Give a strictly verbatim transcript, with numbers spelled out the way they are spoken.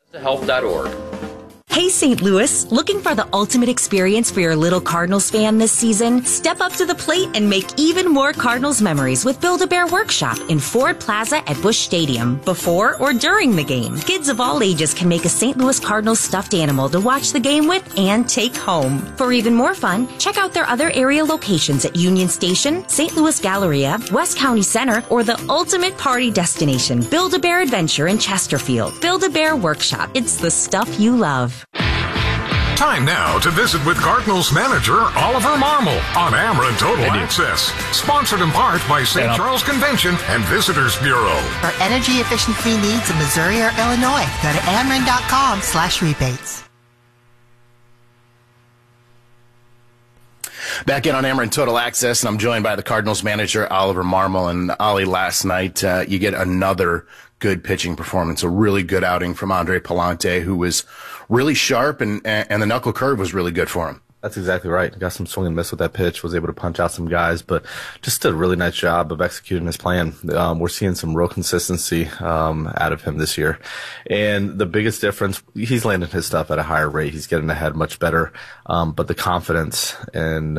health dot org. Hey, Saint Louis, looking for the ultimate experience for your little Cardinals fan this season? Step up to the plate and make even more Cardinals memories with Build-A-Bear Workshop in Ford Plaza at Busch Stadium, before or during the game. Kids of all ages can make a Saint Louis Cardinals stuffed animal to watch the game with and take home. For even more fun, check out their other area locations at Union Station, Saint Louis Galleria, West County Center, or the ultimate party destination, Build-A-Bear Adventure in Chesterfield. Build-A-Bear Workshop. It's the stuff you love. Time now to visit with Cardinals manager Oliver Marmol on Ameren Total Access. Sponsored in part by Saint Charles Convention and Visitors Bureau. For energy efficiency needs in Missouri or Illinois, go to ameren.com slash rebates. Back in on Ameren Total Access, and I'm joined by the Cardinals manager, Oliver Marmol. And Ollie, last night, uh, you get another good pitching performance, a really good outing from Andre Palante, who was really sharp, and, and the knuckle curve was really good for him. That's exactly right. Got some swing and miss with that pitch, was able to punch out some guys, but just did a really nice job of executing his plan. Um, we're seeing some real consistency um, out of him this year. And the biggest difference, he's landing his stuff at a higher rate. He's getting ahead much better. Um, but the confidence and